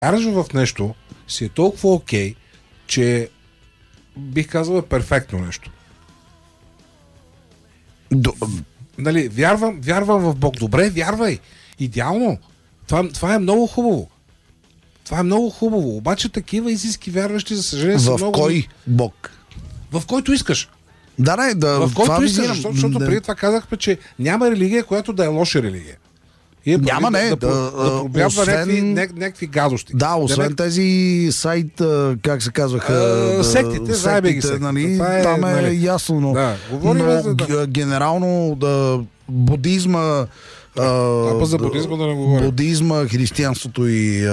вярваш в нещо, си е толкова окей, че бих казал е перфектно нещо. Нали, вярвам в Бог. Добре, вярвай. Идеално. Това е много хубаво. Това е много хубаво. Обаче такива истински вярващи, за съжаление, са много... В кой Бог? В който искаш. В който искаш, защото преди това казахме, че няма религия, която да е лоша религия. Няма, да пробягва някакви гадости. Да, освен тези сайт, как се казваха... Сектите, заеби ги сектите. Нали, там е ясно, но генерално будизма... за будизма да не говорим. Будизма, християнството и...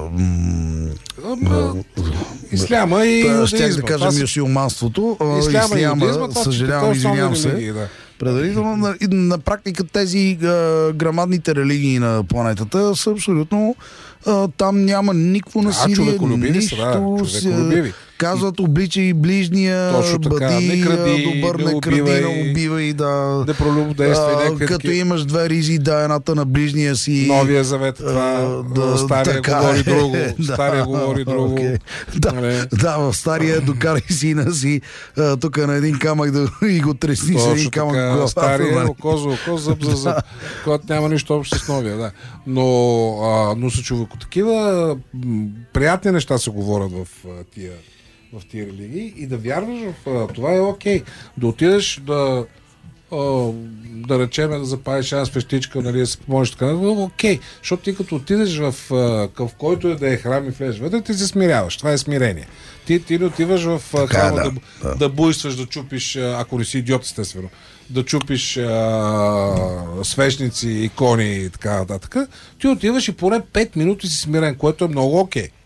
Исляма и юдаизма. Щях да кажа мюсюлманството. Исляма, съжалявам, извинявам се. Предварително, на практика тези грамадните религии на планетата са абсолютно там няма никакво насилие, нищо. Казват, обличай ближния, бъди добър, не кради, не убивай, не пролюбдействай, като имаш две ризи, да едната на ближния си. Новия завет, стария говори друго. Стария говори друго. Да, в стария докарай сина си тук на един камък и го тресни с един камък в главата. Стария око, зъб за зъб, който няма нищо общо с новия. Да. Но са човеко такива приятни неща се говорят в тия религии и да вярваш в това е окей. Да отидеш да речем да запалиш една свещичка, нали, да се помолиш така, окей. Защото ти като отидеш в който да е храм и влезеш вътре, ти се смиряваш. Това е смирение. Ти не отиваш в храма да буйстваш, да чупиш, ако не си идиот, естествено, да чупиш свещници, икони и така нататък. Ти отиваш и поне 5 минути си смирен, което е много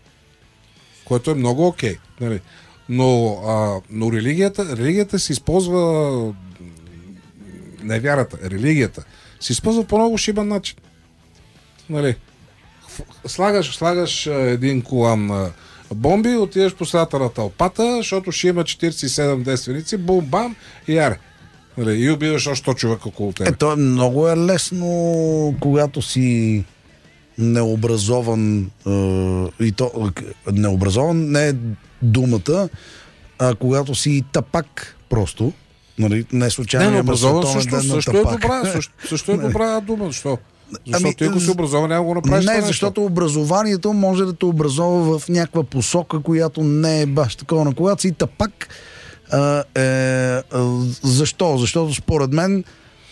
окей. Нали? Но религията се използва, не вярата, религията се използва по много шибан начин. Нали? Слагаш един колан бомби, отидеш по средата на тълпата, защото ще има 47 действеници, бум-бам и яре. Нали? И убиваш още 100 човека около теб. То много е лесно, когато си необразован, и то необразован не е думата, а когато си тапак просто, нали, не случайно. Необразован също е добра дума. Защо? Защото ти ако си образован, няма го направиш. Не, защото образованието може да те образова в някаква посока, която не е баш такова. На когато си тапак, защо? Защото според мен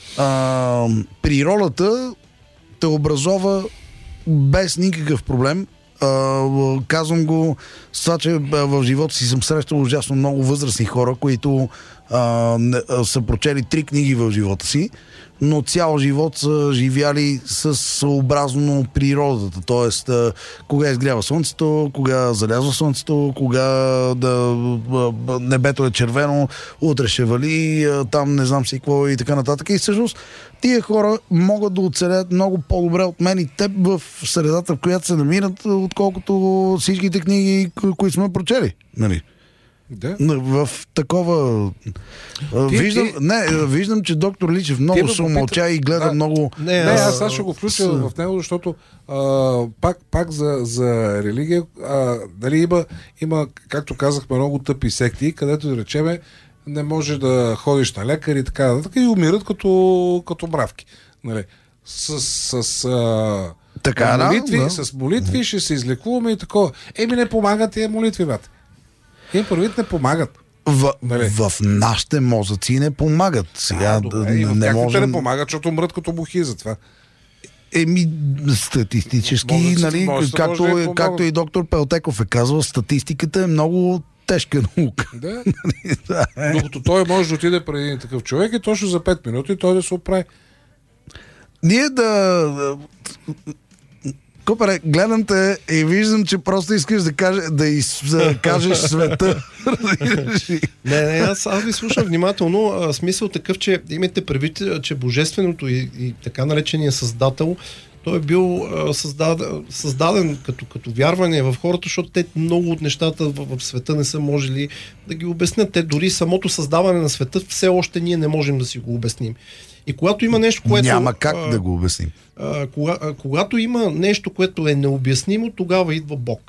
природата те образова без никакъв проблем. Казвам го с това, че в живота си съм срещал ужасно много възрастни хора, които са прочели 3 книги в живота си, но цял живот са живяли съобразно природата. Тоест, кога изгрява слънцето, кога залязва слънцето, кога небето е червено, утре ще вали, там не знам си какво и така нататък. И всъщност тия хора могат да оцелят много по-добре от мен и теб в средата, в която се намират, отколкото всичките книги, които сме прочели. Нали? Да. В такова... Виждам, че доктор Личев много се умълча и гледа много... Аз ще го включа в него, защото пак за религия дали има, както казахме, много тъпи секти, където да речеме не може да ходиш на лекар и така нататък и умират като мравки. Нали? С молитви ще се излекуваме и такова. Не помагат тия молитви, брат. Първите не помагат. В нашите мозъци не помагат. Сега не може... не помагат, защото умрат като мухи за това. Статистически, нали, както и доктор Пелтеков е казвал, статистиката е много тежка наука. Да. Докато той може да отиде преди един такъв човек и точно за 5 минути той да се оправи. Ние Купаре, гледам те и виждам, че просто искаш да кажеш света. Аз ви слушам внимателно. Смисъл такъв, че имате предвид, че божественото и така наречения създател, той е бил създаден като вярване в хората, защото те много от нещата в света не са можели да ги обяснят. Те дори самото създаване на света все още ние не можем да си го обясним. И когато има нещо, което... Няма как да го обясним. Когато има нещо, което е необяснимо, тогава идва Бог.